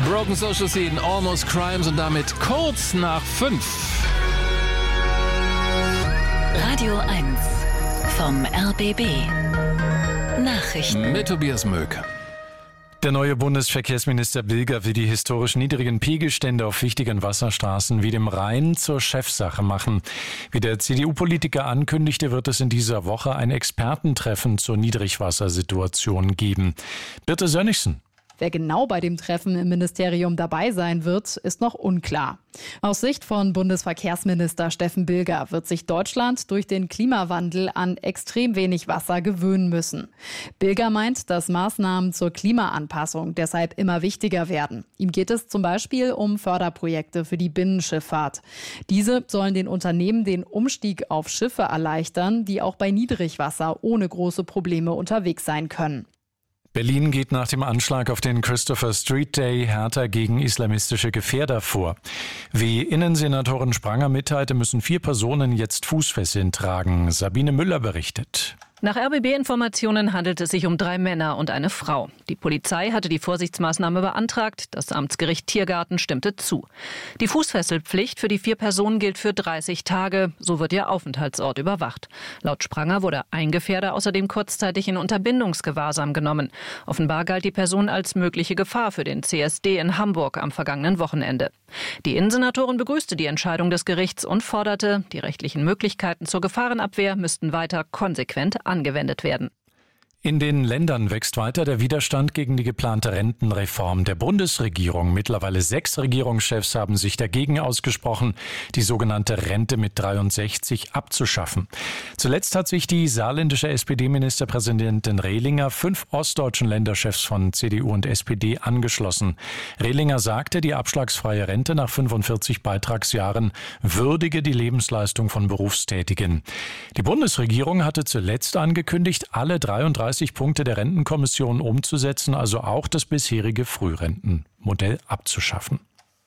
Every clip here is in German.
Broken Social Scene, Almost Crimes und damit kurz nach 5. Radio 1 vom RBB. Nachrichten Mit Tobias Möck. Der neue Bundesverkehrsminister Bilger will die historisch niedrigen Pegelstände auf wichtigen Wasserstraßen wie dem Rhein zur Chefsache machen. Wie der CDU-Politiker ankündigte, wird es in dieser Woche ein Expertentreffen zur Niedrigwassersituation geben. Birte Sönnigsen. Wer genau bei dem Treffen im Ministerium dabei sein wird, ist noch unklar. Aus Sicht von Bundesverkehrsminister Steffen Bilger wird sich Deutschland durch den Klimawandel an extrem wenig Wasser gewöhnen müssen. Bilger meint, dass Maßnahmen zur Klimaanpassung deshalb immer wichtiger werden. Ihm geht es zum Beispiel um Förderprojekte für die Binnenschifffahrt. Diese sollen den Unternehmen den Umstieg auf Schiffe erleichtern, die auch bei Niedrigwasser ohne große Probleme unterwegs sein können. Berlin geht nach dem Anschlag auf den Christopher Street Day härter gegen islamistische Gefährder vor. Wie Innensenatorin Spranger mitteilte, müssen 4 Personen jetzt Fußfesseln tragen. Sabine Müller berichtet. Nach RBB-Informationen handelt es sich um 3 Männer und eine Frau. Die Polizei hatte die Vorsichtsmaßnahme beantragt. Das Amtsgericht Tiergarten stimmte zu. Die Fußfesselpflicht für die 4 Personen gilt für 30 Tage. So wird ihr Aufenthaltsort überwacht. Laut Spranger wurde ein Gefährder außerdem kurzzeitig in Unterbindungsgewahrsam genommen. Offenbar galt die Person als mögliche Gefahr für den CSD in Hamburg am vergangenen Wochenende. Die Innensenatorin begrüßte die Entscheidung des Gerichts und forderte, die rechtlichen Möglichkeiten zur Gefahrenabwehr müssten weiter konsequent angewendet werden. In den Ländern wächst weiter der Widerstand gegen die geplante Rentenreform der Bundesregierung. Mittlerweile 6 Regierungschefs haben sich dagegen ausgesprochen, die sogenannte Rente mit 63 abzuschaffen. Zuletzt hat sich die saarländische SPD-Ministerpräsidentin Rehlinger 5 ostdeutschen Länderchefs von CDU und SPD angeschlossen. Rehlinger sagte, die abschlagsfreie Rente nach 45 Beitragsjahren würdige die Lebensleistung von Berufstätigen. Die Bundesregierung hatte zuletzt angekündigt, alle 33 Punkte der Rentenkommission umzusetzen, also auch das bisherige Frührentenmodell abzuschaffen.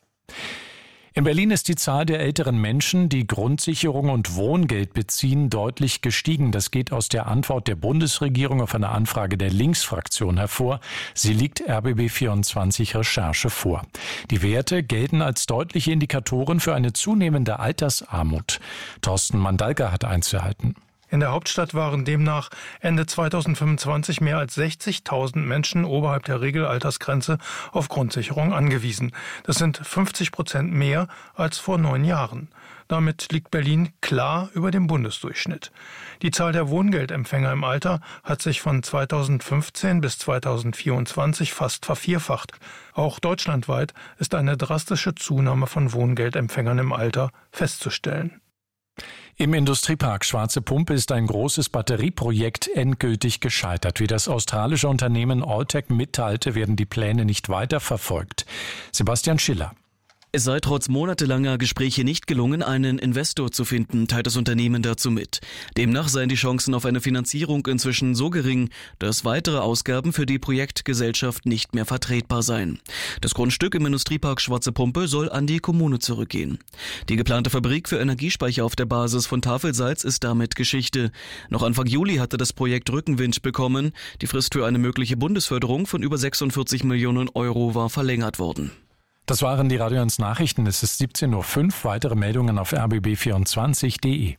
In Berlin ist die Zahl der älteren Menschen, die Grundsicherung und Wohngeld beziehen, deutlich gestiegen. Das geht aus der Antwort der Bundesregierung auf eine Anfrage der Linksfraktion hervor. Sie liegt RBB24 Recherche vor. Die Werte gelten als deutliche Indikatoren für eine zunehmende Altersarmut. Thorsten Mandalka hat einzuhalten. In der Hauptstadt waren demnach Ende 2025 mehr als 60.000 Menschen oberhalb der Regelaltersgrenze auf Grundsicherung angewiesen. Das sind 50% mehr als vor 9 Jahren. Damit liegt Berlin klar über dem Bundesdurchschnitt. Die Zahl der Wohngeldempfänger im Alter hat sich von 2015 bis 2024 fast vervierfacht. Auch deutschlandweit ist eine drastische Zunahme von Wohngeldempfängern im Alter festzustellen. Im Industriepark Schwarze Pumpe ist ein großes Batterieprojekt endgültig gescheitert. Wie das australische Unternehmen Alltech mitteilte, werden die Pläne nicht weiterverfolgt. Sebastian Schiller. Es sei trotz monatelanger Gespräche nicht gelungen, einen Investor zu finden, teilt das Unternehmen dazu mit. Demnach seien die Chancen auf eine Finanzierung inzwischen so gering, dass weitere Ausgaben für die Projektgesellschaft nicht mehr vertretbar seien. Das Grundstück im Industriepark Schwarze Pumpe soll an die Kommune zurückgehen. Die geplante Fabrik für Energiespeicher auf der Basis von Tafelsalz ist damit Geschichte. Noch Anfang Juli hatte das Projekt Rückenwind bekommen. Die Frist für eine mögliche Bundesförderung von über 46 Millionen Euro war verlängert worden. Das waren die Radio 1 Nachrichten. Es ist 17.05 Uhr. Weitere Meldungen auf rbb24.de.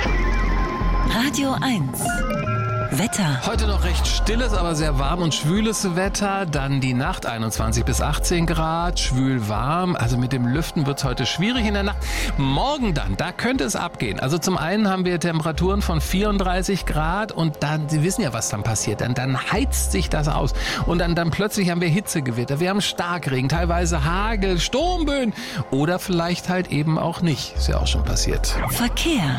Radio 1 Wetter. Heute noch recht stilles, aber sehr warm und schwüles Wetter. Dann die Nacht 21 bis 18 Grad, schwül warm. Also mit dem Lüften wird es heute schwierig in der Nacht. Morgen dann, da könnte es abgehen. Also zum einen haben wir Temperaturen von 34 Grad und dann, Sie wissen ja, was dann passiert. Dann heizt sich das aus und dann plötzlich haben wir Hitzegewitter. Wir haben Starkregen, teilweise Hagel, Sturmböen oder vielleicht halt eben auch nicht. Ist ja auch schon passiert. Verkehr.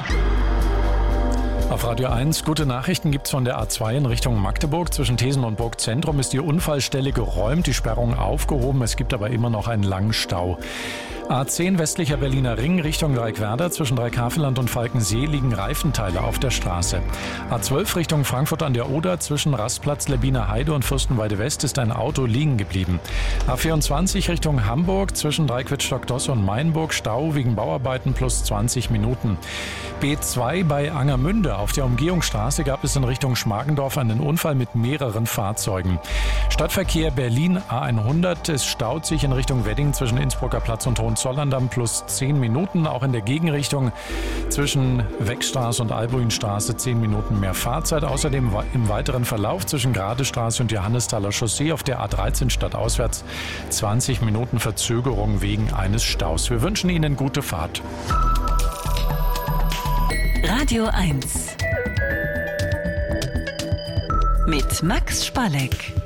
Auf Radio 1 gute Nachrichten gibt's von der A2 in Richtung Magdeburg. Zwischen Thesen und Burgzentrum ist die Unfallstelle geräumt, die Sperrung aufgehoben. Es gibt aber immer noch einen langen Stau. A10 westlicher Berliner Ring Richtung Dreieckwerder. Zwischen Dreieckhaveland und Falkensee liegen Reifenteile auf der Straße. A12 Richtung Frankfurt an der Oder. Zwischen Rastplatz Lebbiner Heide und Fürstenwalde West ist ein Auto liegen geblieben. A24 Richtung Hamburg. Zwischen Dreiquitz-Stockdosse und Mainburg Stau wegen Bauarbeiten plus 20 Minuten. B2 bei Angermünde Auf der Umgehungsstraße gab es in Richtung Schmargendorf einen Unfall mit mehreren Fahrzeugen. Stadtverkehr Berlin A100. Es staut sich in Richtung Wedding zwischen Innsbrucker Platz und Hohenzollern-Damm plus 10 Minuten. Auch in der Gegenrichtung zwischen Weckstraße und Albuinstraße 10 Minuten mehr Fahrzeit. Außerdem im weiteren Verlauf zwischen Gradestraße und Johannesthaler Chaussee auf der A13 stadtauswärts 20 Minuten Verzögerung wegen eines Staus. Wir wünschen Ihnen gute Fahrt. Radio 1 mit Max Spalleck.